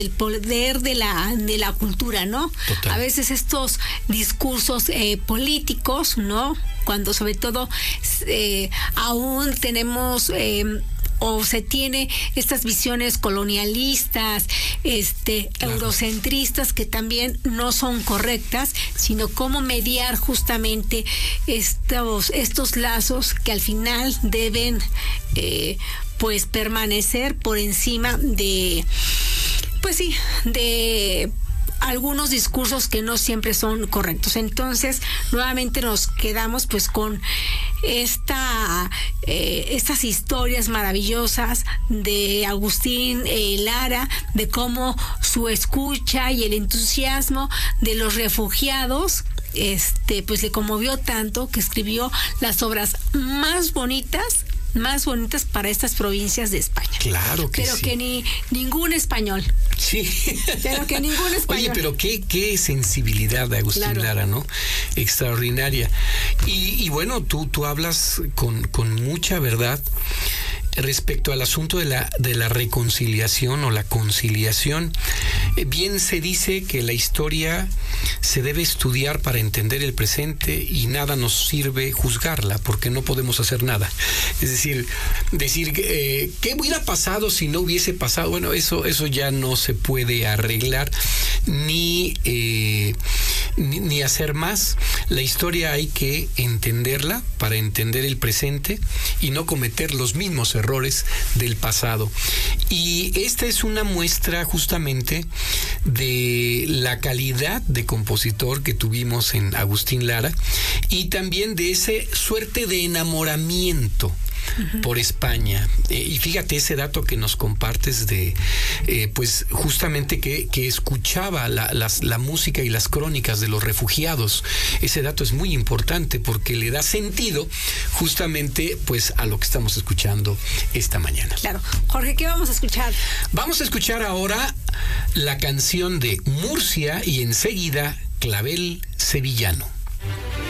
el poder de la cultura, ¿no? Total. A veces estos discursos políticos, ¿no? Cuando sobre todo aún tenemos o se tiene estas visiones colonialistas, Claro. eurocentristas, que también no son correctas, sino cómo mediar justamente estos lazos que al final deben pues permanecer por encima de, pues sí, de algunos discursos que no siempre son correctos. Entonces, nuevamente nos quedamos pues con estas historias maravillosas de Agustín Lara, de cómo su escucha y el entusiasmo de los refugiados pues le conmovió tanto que escribió las obras más bonitas para estas provincias de España. Claro que pero sí. que ningún español. Sí. Pero que ningún español. Oye, pero qué sensibilidad de Agustín Claro. Lara, ¿no? Extraordinaria. Y bueno, tú hablas con mucha verdad respecto al asunto de la reconciliación o la conciliación. Bien se dice que la historia se debe estudiar para entender el presente y nada nos sirve juzgarla porque no podemos hacer nada. Es decir ¿qué hubiera pasado si no hubiese pasado? Bueno, eso ya no se puede arreglar ni hacer más. La historia hay que entenderla para entender el presente y no cometer los mismos errores del pasado. Y esta es una muestra justamente de la calidad de compositor que tuvimos en Agustín Lara y también de esa suerte de enamoramiento por España. Y fíjate ese dato que nos compartes de pues justamente que escuchaba la música y las crónicas de los refugiados. Ese dato es muy importante porque le da sentido justamente pues a lo que estamos escuchando esta mañana. Claro. Jorge, ¿qué vamos a escuchar? Vamos a escuchar ahora la canción de Murcia y enseguida Clavel Sevillano.